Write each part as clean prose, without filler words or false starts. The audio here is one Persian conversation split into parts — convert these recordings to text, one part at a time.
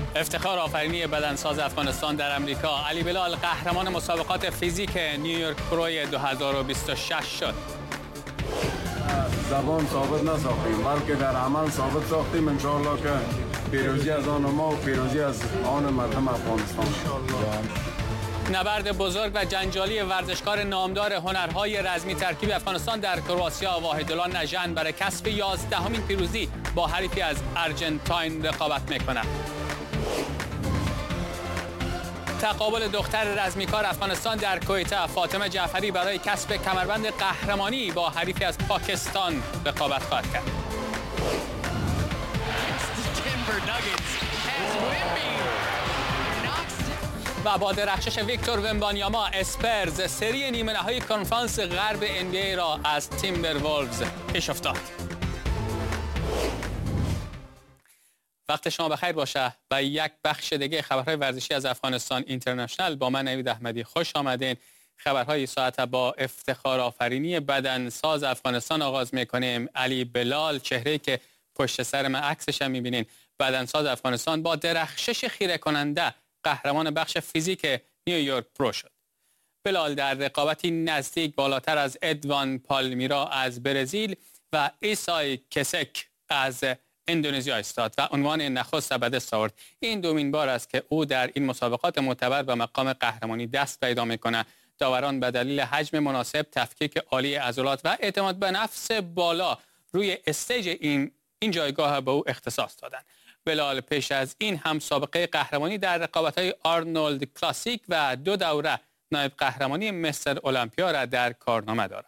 افتخار آفرینی بدنساز افغانستان در امریکا علی بلال قهرمان مسابقات فیزیک نیویورک پروی 2026 شد. زبان ثابت نساختیم بلکه در عمل ثابت ساختیم انشاءالله که پیروزی از آن ما و پیروزی از آن مردم افغانستان. نبرد بزرگ و جنجالی ورزشکار نامدار هنرهای رزمی ترکیب افغانستان در کرواتیا واحدالله نژند برای کسب 11مین پیروزی با حریفی از ارجنتاین رقابت می‌کند. تقابل دختر رزمیکار افغانستان در کویتا فاطمه جعفری برای کسب کمربند قهرمانی با حریفی از پاکستان رقابت خواهد کرد. و با درخشش ویکتور ومبانیاما اسپرز سری نیمه نهایی کنفرانس غرب NBA را از تیمبرولفز پیش افتاد. وقت شما بخیر باشه و یک بخش دیگه خبرهای ورزشی از افغانستان اینترنشنال با من نوید احمدی خوش آمدین. خبرهای ساعت با افتخار آفرینی بدنساز افغانستان آغاز میکنیم. علی بلال، چهره‌ای که پشت سر من عکسش هم میبینین، بدنساز افغانستان با درخشش خیره کننده قهرمان بخش فیزیک نیویورک پرو شد. بلال در رقابتی نزدیک بالاتر از ادوان پالمیرا از برزیل و ایسای کسک از اندونزیا ایستاد و عنوان نخست به دست آورد. این دومین بار است که او در این مسابقات معتبر به مقام قهرمانی دست پیدا میکنه. داوران به دلیل حجم مناسب، تفکیک عالی عضلات و اعتماد به نفس بالا روی استیج این جایگاه به او اختصاص دادند. بلال پیش از این هم سابقه قهرمانی در رقابت‌های آرنولد کلاسیک و 2 دوره نایب قهرمانی مستر المپیا را در کارنامه دارد.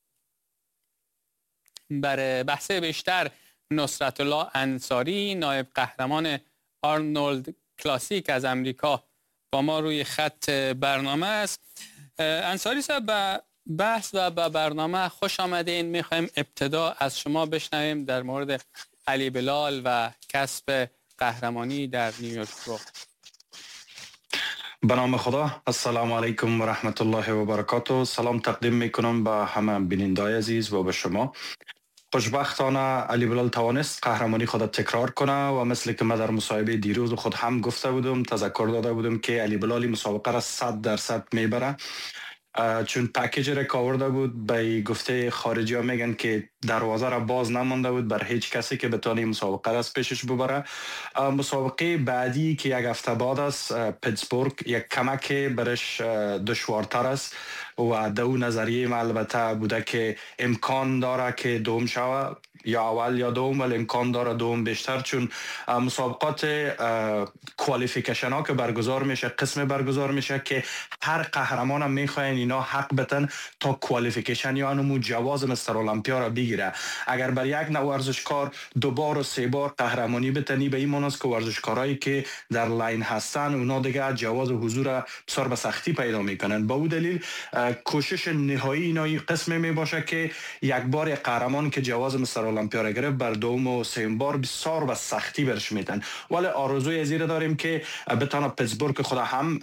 برای بحث بیشتر نصرت الله انصاری، نایب قهرمان آرنولد کلاسیک از امریکا، با ما روی خط برنامه است. انصاری صاحب، به بحث و به برنامه خوش آمدین. میخوایم ابتدا از شما بشنویم در مورد علی بلال و کسب قهرمانی در نیویورک پرو. به نام خدا، السلام علیکم و رحمت الله و برکاته. سلام تقدیم میکنم به همه بینندگان عزیز و به شما. خوشبختانه علی بلال توانست قهرمانی خود تکرار کنه و مثل که من در مصاحبه دیروز خود هم گفته بودم، تذکر داده بودم که علی بلال مسابقه را 100% میبره، چون پکیج را که آورده بود. به گفته خارجی ها میگن که دروازه را باز نمانده بود بر هیچ کسی که بتونه مسابقه را از پیشش ببره. مسابقه بعدی که یک هفته بعد است، پیتسبورگ، یک کمک برش دشوارتر است و دو نظریه ما البته بوده که امکان داره که دوم شوه، یا اول یا دوم، ولی امکان داره دوم بیشتر، چون مسابقات کوالیفیکیشن ها که برگزار میشه، قسم برگزار میشه که هر قهرمان هم میخواین اینا حق بتن تا کوالیفیکیشن یا انمو جواز مستر المپیا را بگیره. اگر بر یک نوع ورزشکار 2 بار و 3 بار قهرمانی بتنی، به این معنی است که ورزشکارایی که در لاین هستن اونا دیگه جواز حضور بسیار به سختی پیدا میکنن. با او دلیل کوشش نهایی اینا این قسم می باشه که یک بار قهرمان که جواز مستر المپیا را گرفت بر دوم و سوم بار بسیار به سختی برش میتن. ولی آرزوی ازیر داریم که بتونه پیتسبورگ خود هم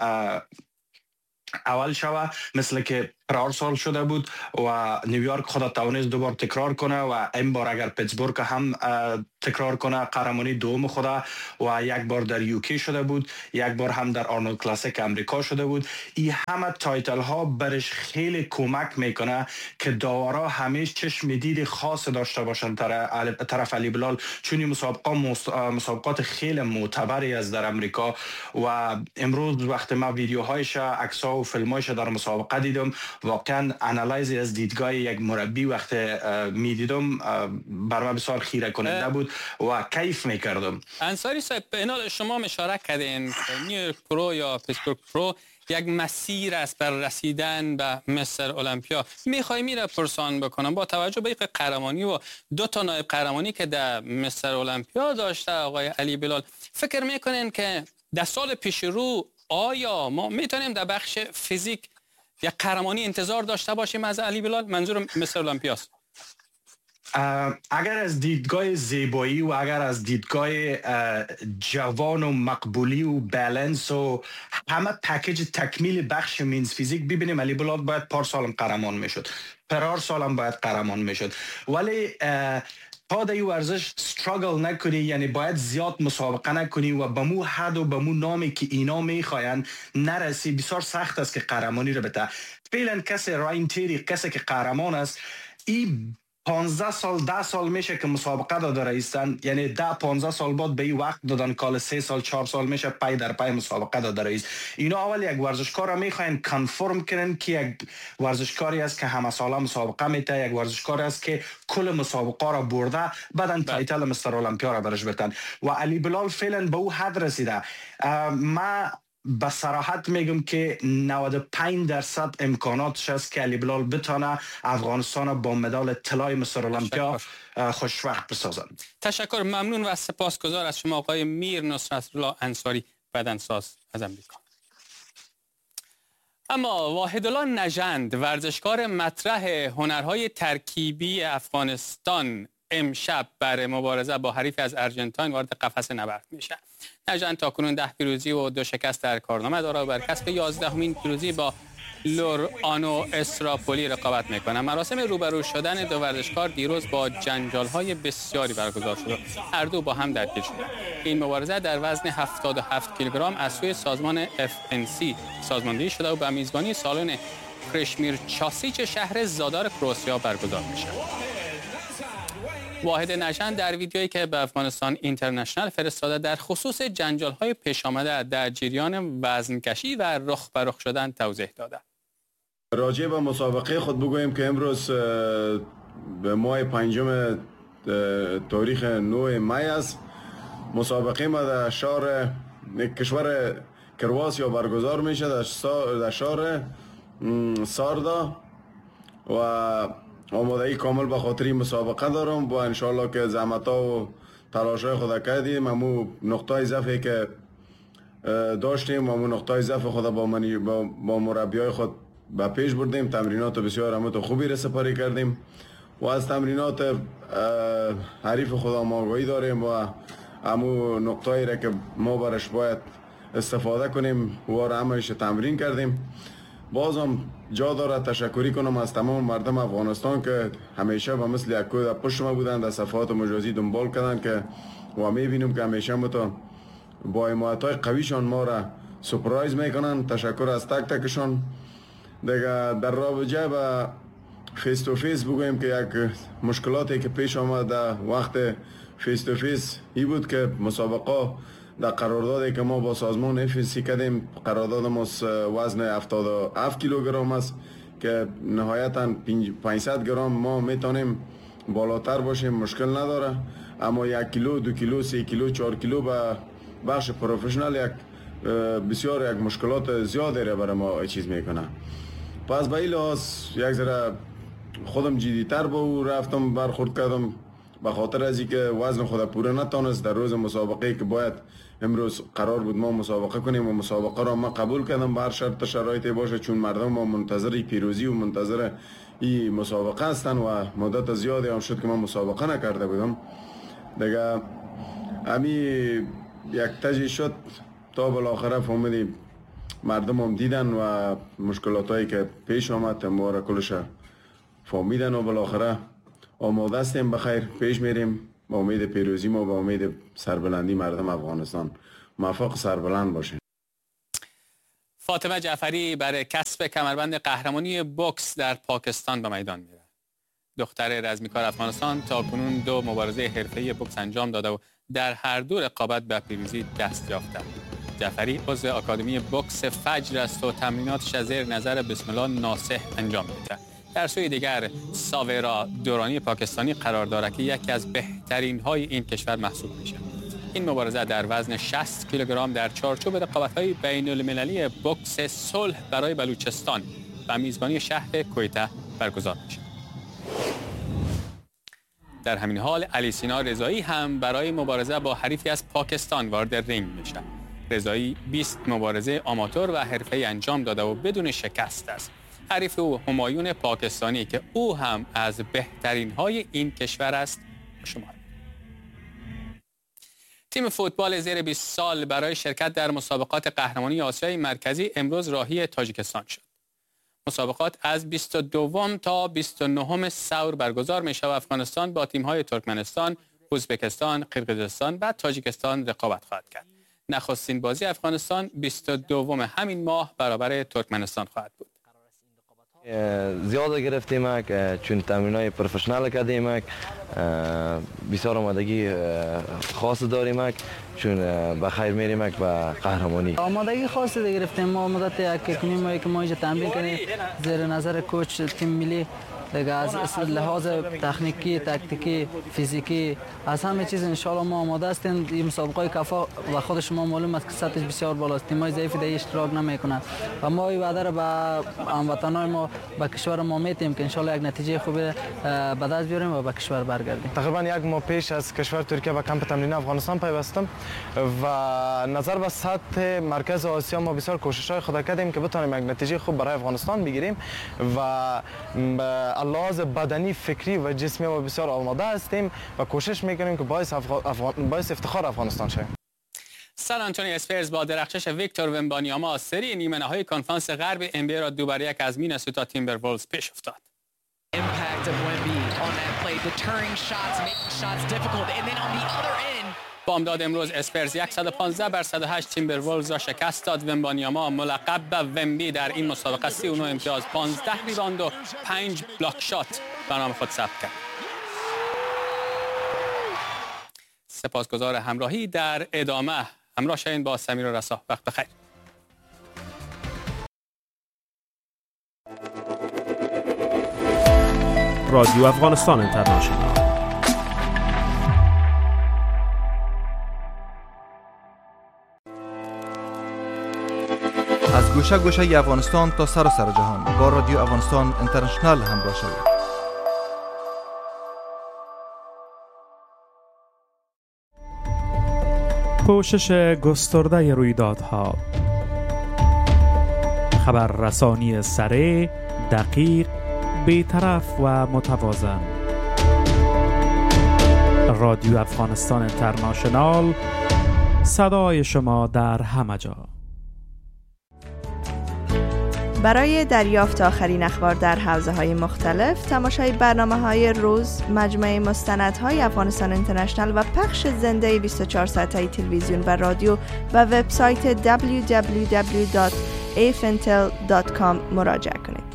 اول شوه، مثل که پارسال شده بود و نیویورک خود توانست 2 بار تکرار کنه و این بار اگر پیتسبورگ هم تکرار کنه قهرمانی دوم خود و یک بار در یوکی شده بود، یک بار هم در آرنولد کلاسیک امریکا شده بود. این همه تایتل ها برش خیلی کمک میکنه که داورا همیشه چشم دید خاص داشته باشن طرف علی بلال، چون این مسابقات خیلی معتبری است در امریکا. و امروز وقتی ما ویدیوهایش، عکس‌ها و فیلمایش در مسابقه دیدم، واقعا انالایزی از دیدگاه یک مربی وقتی میدیدم بر من بسیار خیره کننده بود و کیف میکردم. انصاری صاحب، اینا شما اشاره کردین نیویورک پرو یا پیتسبورگ پرو یک مسیر است بر رسیدن به مستر المپیا. میخوای میره پرسان بکنم با توجه به قهرمانی و 2 تا نایب قهرمانی که در مستر المپیا داشته آقای علی بلال، فکر میکنین که در سال پیش رو آیا ما میتونیم در بخش فیزیک یک قهرمانی انتظار داشته باشیم از علی بلال؟ منظورم مستر المپیاست. اگر از دیدگاه زیبایی و اگر از دیدگاه جوان و مقبولی و بالانس و همه پکیج تکمیل بخش مینز فیزیک ببینیم، علی بلال باید پارسال قهرمان میشد، پرار سالم باید قهرمان میشد. ولی تا در این ورزش استراگل نکنی، یعنی باید زیاد مسابقه نکنی و به مو حد و به مو نامی که اینا میخواین نرسی. بسیار سخت است که قهرمانی رو بده. فعلا کسی راین تیری، کسی که قهرمان است، این 15 سال 10 سال میشه که مسابقه داده رئیسن، یعنی 10-15 سال بعد به این وقت دادن، کال 3 سال 4 سال میشه پای در پای مسابقه داده رئیس. اینا اول یک ورزشکار را میخواین کنفرم کنن که یک ورزشکاری است که همه ساله مسابقه میته، یک ورزشکاری است که کل مسابقه را برده، بعدن تایتل مستر المپیا را برش بتن. و علی بلال فعلا به او حد رسیده. ما به صراحت میگم که 95% امکاناتش است که علی بلال بتونه افغانستان با مدال طلای مستر المپیا خوشوقت بسازند. تشکر، ممنون و سپاسگزار از شما آقای میر نصرت الله انصاری، بدنساز از امریکا. اما واحدالله نژند، ورزشکار مطرح هنرهای ترکیبی افغانستان، امشب برای مبارزه با حریف از ارژنتاین وارد قفس نبرد میشه. نژند تاکنون 10 پیروزی و 2 شکست در کارنامه داره و بر کسب 11مین پیروزی با لورآنو استراپولی رقابت میکنه. مراسم روبرو شدن دو ورزشکار دیروز با جنجال‌های بسیاری برگزار شد. هر دو با هم درگیر شدند. این مبارزه در وزن 77 کیلوگرم از سوی سازمان FNC سازماندهی شده و به میزبانی سالن کرشمیر چاسیچ شهر زادار کروسیا برگزار میشه. واحد نژند در ویدیویی که به افغانستان اینترنشنال فرستاده در خصوص جنجال‌های پیش آمده در جریان وزنکشی و رخ به رخ شدن توضیح داده. راجع به مسابقه خود بگوییم که امروز به ماه 5 تاریخ 9 می است. مسابقه ما در شهر کشور کرواسیا برگزار میشه، در شهر ساردا و آمادگی کامل به خاطر این مسابقه دارم. با انشالله که زحمت‌ها و تلاش‌های خود کردیم، همون نقطه ضعفی که داشتیم، همون نقطه ضعف خود با مربیای خود به پیش بردیم. تمرینات بسیار همون خوبی را سپاری کردیم و از تمرینات حریف خود آگاهی داریم و همون نقطه‌ای را که ما برش باید استفاده کنیم و را همش تمرین کردیم. بازم جا داره تشکری کنم از تمام مردم افغانستان که همیشه به مثل یک کود پشت ما بودند، در صفحات مجازی دنبال کردند که و میبینیم که همیشه با حمایت‌های قویشان ما را سپرایز میکنن. تشکر از تک تکشان. دیگه در رابطه با فیس تو فیس بگویم که یک مشکلاتی که پیش آمد در وقت فیس تو فیس این بود که مسابقه در قراردادی که ما با سازمان FNC کردیم، قرارداد ما وزن 77 کیلوگرم است که نهایتا 500 گرم ما میتونیم بالاتر باشیم، مشکل نداره. اما 1 کیلو 2 کیلو 3 کیلو 4 کیلو به بخش پروفشنال بسیار یک مشکلات زیادی را برای ما چیز میکنه. پس به این لحاظ یک ذره خودم جدی‌تر با او رفتم برخورد کردم، به خاطر از اینکه وزن خود پوره نتونست در روز مسابقه که باید امروز قرار بود ما مسابقه کنیم و مسابقه را ما قبول کردم به هر شرط شرایطی باشه، چون مردم ما منتظر پیروزی و منتظر این مسابقه هستن و مدت زیادی هم شد که من مسابقه نکرده بودم. دیگه امی یک تجی شد تا بالاخره فهمیدیم مردم هم دیدن و مشکلاتایی که پیش آمد ما را کلش فهمیدن و بالاخره آماده هستیم بخیر پیش میریم با امید پیروزی ما، با امید سربلندی مردم افغانستان. موفق سربلند باشین. فاطمه جعفری برای کسب کمربند قهرمانی بوکس در پاکستان به میدان میره. دختر رزمیکار افغانستان تا کنون 2 مبارزه حرفه‌ای بوکس انجام داده و در هر دو رقابت به پیروزی دست یافته. جعفری عضو آکادمی بوکس فجر است و تمریناتش از زیر نظر بسم الله ناصح انجام میده. در سوی دیگر ساورا دورانی پاکستانی قرار دارد که یکی از بهترین های این کشور محسوب میشه. این مبارزه در وزن 60 کیلوگرم در چارچوب رقابت‌های بین‌المللی بوکس صلح برای بلوچستان و میزبانی شهر کویته برگزار میشه. در همین حال علی سینا رضایی هم برای مبارزه با حریفی از پاکستان وارد رینگ میشه. رضایی 20 مبارزه آماتور و حرفه‌ای انجام داده و بدون شکست است. حریف او همایون پاکستانی که او هم از بهترین های این کشور است شما. تیم فوتبال زیر 20 سال برای شرکت در مسابقات قهرمانی آسیای مرکزی امروز راهی تاجیکستان شد. مسابقات از 22 تا 29 ثور برگزار می شود. افغانستان با تیم‌های ترکمنستان، ازبکستان، قرقیزستان و تاجیکستان رقابت خواهد کرد. نخستین بازی افغانستان 22 همین ماه برابر ترکمنستان خواهد بود. زیاد گرفتیم چون تمرینای پروفشنال کردیم، بسیار آمادگی خاص داریم چون به خیر میریم به قهرمانی. آمادگی خاصی گرفتیم. ما مدت یک کنیم که ما اینجا تمرین کنیم زیر نظر کوچ تیم ملی دیگه، از لحاظ تکنیکی، تاکتیکی، فیزیکی، از همه چیز ان شاء الله ما آماده هستیم. این مسابقه کافا و خود شما معلوم است که سطحش بسیار بالاست. تیم‌های ضعیف دیگه اشتراک نمی‌کنند و ما این وعده را به هموطنان ما، به کشور ما میتیم که ان شاء الله یک نتیجه خوبی به دست بیاریم و به کشور برگردیم. تقریبا یک ماه پیش از کشور ترکیه به کمپ تمرین افغانستان پیوستم و نظر به سطح مرکز آسیا ما بسیار کوشش‌های خود کردیم که بتونیم یک نتیجه خوب برای افغانستان بگیریم و لحاظ بدنی، فکری و جسمی ما بسیار آماده هستیم و کوشش میکنیم که باعث افتخار افغانستان شویم. سان آنتونی اسپرز با درخشش ویکتور ومبانیاما سری نیمه نهایی کنفرانس غرب NBA را 2-1 از مینسوتا تیمبرولز پیش افتاد. بامداد امروز اسپرز 115-108 تیمبرولز را شکست داد. ومبانیاما ملقب به ومبی در این مسابقه 39 امتیاز، 15 ریباند و 5 بلاک شات به نام خود ثبت کرد. سپاسگزار همراهی. در ادامه همراه شوید با سمیر و رسا. وقت بخیر. رادیو افغانستان اینترنشنال. از گوشه گوشه افغانستان تا سراسر جهان با رادیو افغانستان اینترنشنال همراه شوید. پوشش گسترده رویدادها، خبررسانی سریع، دقیق، بی‌طرف و متوازن. رادیو افغانستان اینترنشنال، صدای شما در همه جا. برای دریافت آخرین اخبار در حوزه‌های مختلف، تماشای برنامه‌های روز، مجموعه مستندهای افغانستان اینترنشنال و پخش زنده 24 ساعته تلویزیون و رادیو و وبسایت www.afintel.com مراجعه کنید.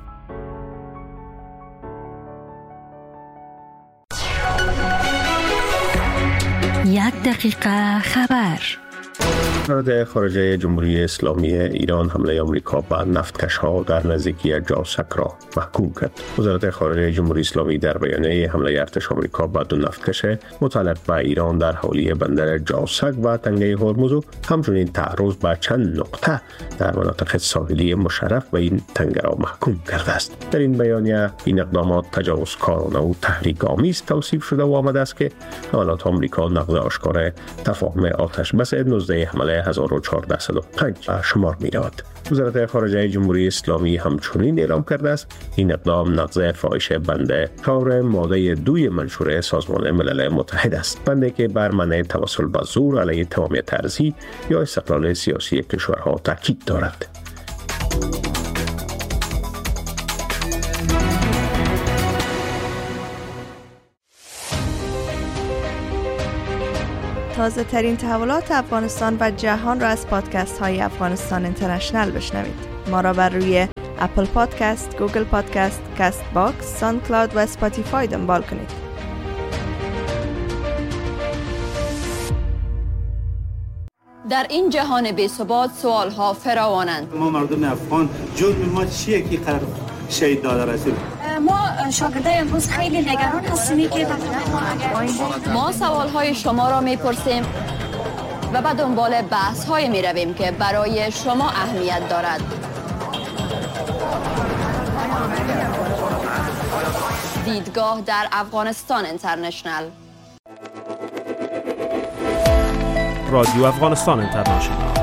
یک دقیقه خبر. وزارت خارجه جمهوری اسلامی ایران حمله آمریکا به نفتکش‌ها در نزدیکی جاسک را محکوم کرد. وزارت خارجه جمهوری اسلامی در بیانیه حمله ارتش آمریکا به دو نفتکش متعلق به ایران در حوالی بندر جاسک و تنگه هرمز و همچنین تعرض به چند نقطه در مناطق ساحلی مشرف به این تنگه را محکوم کرده است. در این بیانیه این اقدامات تجاوزکارانه و تحریک‌آمیز توصیف شده و آمده است که حملات آمریکا نقض آشکار تفاهم آتش بس 19 حمله 1405 به شمار می‌رود. وزارت خارجه جمهوری اسلامی همچنین اعلام کرده است این اقدام نقض فاحش بند 4 ماده 2 منشور سازمان ملل متحد است، بندی که بر منع توسل به زور علیه تمامیت ارضی یا استقلال سیاسی کشورها تاکید دارد. تازه ترین تحولات افغانستان و جهان را از پادکست های افغانستان اینترنشنال بشنوید. ما را بر روی اپل پادکست، گوگل پادکست، کست باکس، ساوند کلاود و اسپاتیفای دنبال کنید. در این جهان بی‌ثبات سوال ها فراوانند. ما مردم افغان جرم ما چیه که قرار شهید داده رسول؟ ما شاگردای امروز خیلی نگران هستیم که ما سوال‌های شما را می‌پرسیم و به دنبال بحث‌های می‌رویم که برای شما اهمیت دارد. دیدگاه در افغانستان اینترنشنال. رادیو افغانستان اینترنشنال.